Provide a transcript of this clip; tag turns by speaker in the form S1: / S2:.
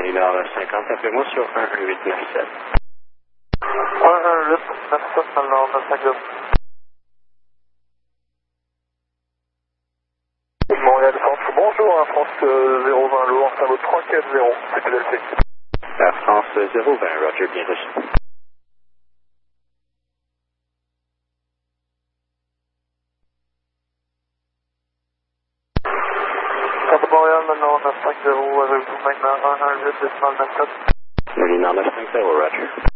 S1: compagnie Nord 50, appelez-moi sur 11897.
S2: 11897, Nord 950. Montréal Centre, bonjour, Air France 020 Lourd, tableau 340, c'est Philadelphie.
S1: Air France 020, Roger, bien reçu.
S2: Centre Montréal, Nord 950, avec vous maintenant 11897.
S1: Nord 950, Roger.